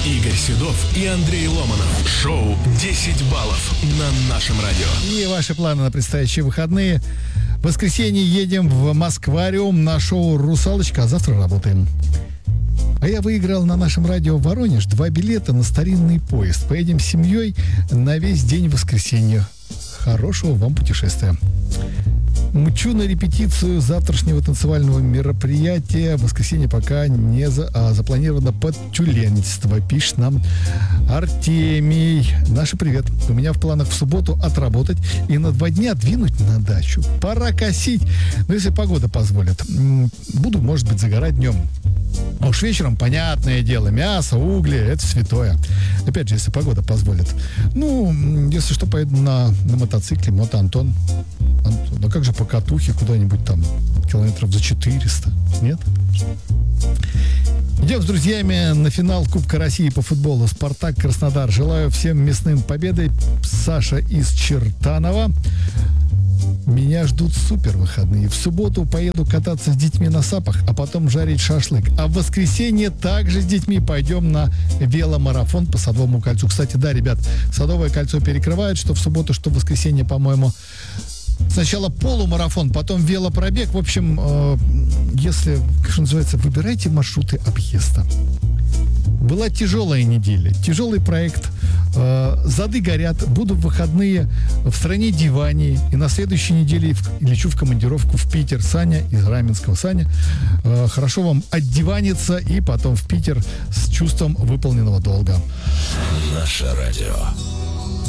Игорь Седов и Андрей Ломанов. Шоу «10 баллов» на нашем радио. И ваши планы на предстоящие выходные. В воскресенье едем в Москвариум на шоу «Русалочка», а завтра работаем. А я выиграл на нашем радио в Воронеж 2 билета на старинный поезд. Поедем с семьей на весь день воскресенья. Хорошего вам путешествия. Мчу на репетицию завтрашнего танцевального мероприятия. В воскресенье пока не запланировано подтюленство, пишет нам Артемий. Наши привет. У меня в планах в субботу отработать и на 2 дня двинуть на дачу. Пора косить. Но если погода позволит, буду, может быть, загорать днем. А уж вечером, понятное дело, мясо, угли, это святое. Опять же, если погода позволит. Ну, если что, поеду на мотоцикле, Антон. Ну как же по Катухе куда-нибудь там километров за 400, нет? Идем с друзьями на финал Кубка России по футболу «Спартак Краснодар». Желаю всем мясным победы. Саша из Чертанова. Меня ждут супер выходные. В субботу поеду кататься с детьми на сапах, а потом жарить шашлык. А в воскресенье также с детьми пойдем на веломарафон по Садовому кольцу. Кстати, да, ребят, Садовое кольцо перекрывает, что в субботу, что в воскресенье, по-моему. Сначала полумарафон, потом велопробег. В общем, если, как называется, выбирайте маршруты объезда. Была тяжелая неделя, тяжелый проект. Зады горят. Буду в выходные в стране дивани. И на следующей неделе лечу в командировку в Питер. Саня из Раменского. Саня, хорошо вам отдиваниться и потом в Питер с чувством выполненного долга. Наше радио.